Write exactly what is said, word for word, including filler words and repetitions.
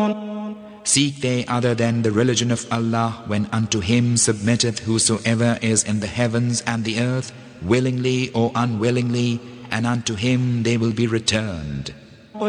Seek they other than the religion of Allah, when unto Him submitteth whosoever is in the heavens and the earth, willingly or unwillingly, and unto Him they will be returned.